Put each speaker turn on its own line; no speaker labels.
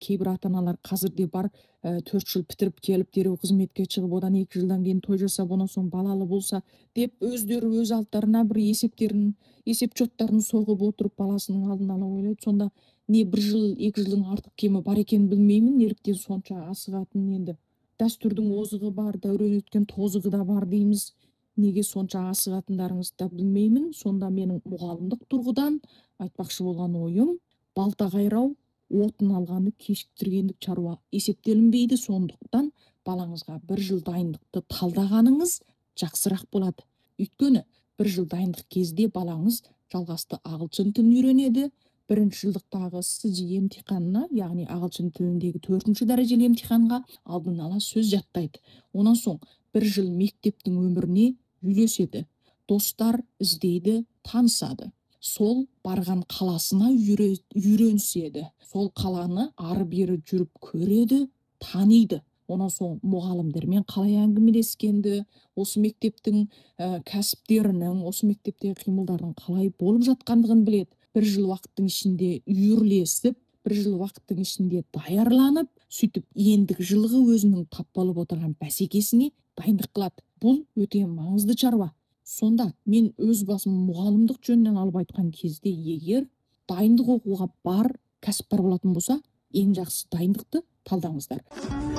кейбір ата-аналар қазірде бар 4 жыл бітіріп келіп дереу қызметке шығып, одан 2 жылдан кейін той жасап, онан соң балалы болса деп өздері өз алдарына бір есеп счеттарын соғып отырып баласының алдын ала ойлайды. Сонда не 1 жыл, 2 жылдың артық кемі бар екенін білмеймін, неліктен сонша асығатын енді. Дәстүрдің озығы бар, дәурен өткен тозығы да бар дейміз. Неге сонша асығатындарыңызды да білмеймін. Сонда менің мұғалімдік тұрғыдан айтпақшы болған ойым, балта қайрау отын алғаны кешіктіргендік шаруа есептелінбейді. Сондықтан балаңызға 1 жыл дайындықты талдағаныңыз жақсырақ болады. Өйткені 1 жыл дайындық кезде балаңыз жалғасты ағылшын тілін үйренеді. 1-ші жылдықтағы сізі емтиханына, яғни ағылшын тіліндегі 4-ші дәрежелі емтиханға алдын ала сөз жаттайды. Онан соң 1 жыл мектептің өміріне үйлеседі. Достар іздейді, танысады. Сол барған қаласына үйренседі. Сол қаланы ары бері жүріп көреді, таниды. Онан соң мұғалімдермен қалай әңгімелескенді, осы мектептің кәсіптерінің, осы мектептегі қимылдардың қалай болып жатқандығын біледі. 1 жыл уақыттың ішінде үйірлесіп, 1 жыл уақыттың ішінде даярланып, сөйтіп ендігі жылғы өзінің тап болып отырған бәсекесіне дайындық қылады. Бұл өте маңызды шаруа. Сонда мен өз басым мұғалімдік жөнінен алып айтқан кезде, егер дайындық оқуға бар, кәсіп бар болатын болса, ең жақсы дайындықты талдаңыздар.